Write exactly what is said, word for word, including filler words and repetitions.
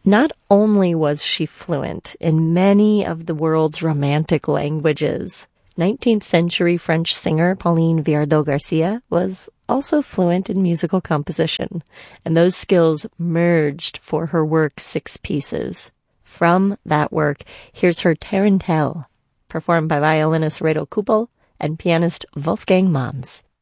Not only was she fluent in many of the world's romantic languages, nineteenth century French singer Pauline Viardot-Garcia was also fluent in musical composition, and those skills merged for her work Six Pieces. From that work, here's her Tarantelle, performed by violinist Reto Kuppel and pianist Wolfgang Manz.